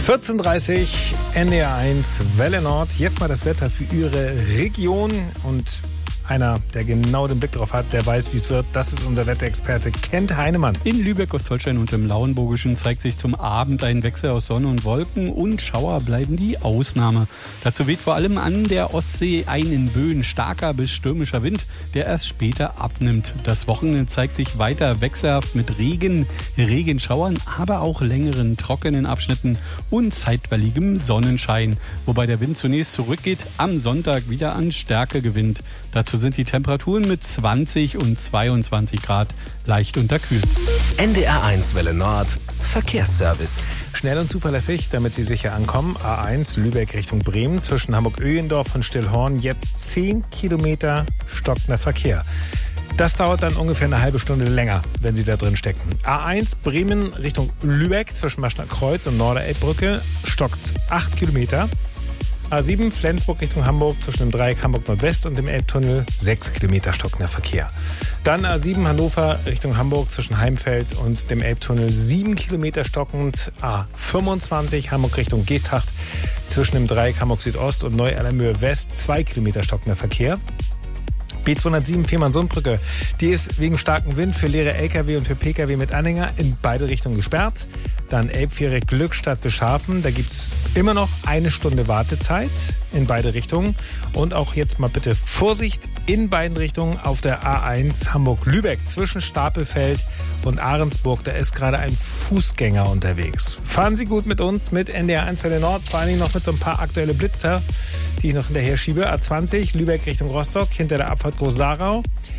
14:30 NDR1 Welle Nord. Jetzt mal das Wetter für Ihre Region. Und einer, der genau den Blick drauf hat, der weiß, wie es wird. Das ist unser Wetterexperte Kent Heinemann. In Lübeck, Ostholstein und im Lauenburgischen zeigt sich zum Abend ein Wechsel aus Sonne und Wolken und Schauer bleiben die Ausnahme. Dazu weht vor allem an der Ostsee ein in Böen starker bis stürmischer Wind, der erst später abnimmt. Das Wochenende zeigt sich weiter wechselhaft mit Regen, Regenschauern, aber auch längeren trockenen Abschnitten und zeitweiligem Sonnenschein. Wobei der Wind zunächst zurückgeht, am Sonntag wieder an Stärke gewinnt. Dazu sind die Temperaturen mit 20 und 22 Grad leicht unterkühlt. NDR1 Welle Nord Verkehrsservice. Schnell und zuverlässig, damit Sie sicher ankommen. A1 Lübeck Richtung Bremen zwischen Hamburg-Öhlendorf und Stillhorn. Jetzt 10 Kilometer stockender Verkehr. Das dauert dann ungefähr eine halbe Stunde länger, wenn Sie da drin stecken. A1 Bremen Richtung Lübeck zwischen Maschner Kreuz und Norderelbbrücke stockt 8 Kilometer. A7 Flensburg Richtung Hamburg zwischen dem Dreieck Hamburg Nordwest und dem Elbtunnel 6 Kilometer stockender Verkehr. Dann A7 Hannover Richtung Hamburg zwischen Heimfeld und dem Elbtunnel 7 Kilometer stockend. A25 Hamburg Richtung Geesthacht zwischen dem Dreieck Hamburg Südost und Neu-Allermöhe West 2 Kilometer stockender Verkehr. B207 Fehmarnsundbrücke, die ist wegen starkem Wind für leere LKW und für PKW mit Anhänger in beide Richtungen gesperrt. Dann Elbviereck Glückstadt Bischhafen, da gibt es immer noch eine Stunde Wartezeit in beide Richtungen. Und auch jetzt mal bitte Vorsicht in beiden Richtungen auf der A1 Hamburg-Lübeck zwischen Stapelfeld und Ahrensburg. Da ist gerade ein Fußgänger unterwegs. Fahren Sie gut mit uns, mit NDR1 Welle Nord, vor allen Dingen noch mit so ein paar aktuelle Blitzer, die ich noch hinterher schiebe. A20 Lübeck Richtung Rostock hinter der Abfahrt Groß-Sarau.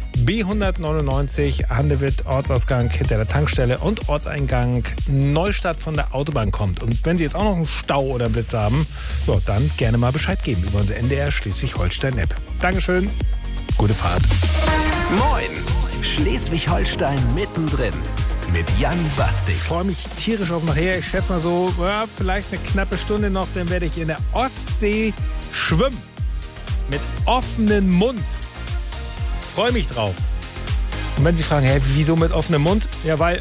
B199 Handewitt Ortsausgang hinter der Tankstelle und Ortseingang Neustadt von der Autobahn kommt. Und wenn Sie jetzt auch noch einen Stau oder einen Blitz haben, so, dann gerne mal Bescheid geben über unsere NDR Schleswig-Holstein-App. Dankeschön, gute Fahrt. Moin, Schleswig-Holstein mittendrin mit Jan Bastik. Ich freue mich tierisch auf nachher. Ich schätze mal so, ja, vielleicht eine knappe Stunde noch, dann werde ich in der Ostsee schwimmen. Mit offenem Mund. Freue mich drauf. Und wenn Sie fragen, hey, wieso mit offenem Mund? Ja, weil...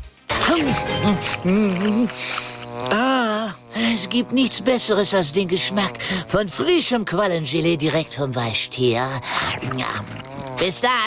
Es gibt nichts Besseres als den Geschmack von frischem Quallengelee direkt vom Weichtier. Bis dann.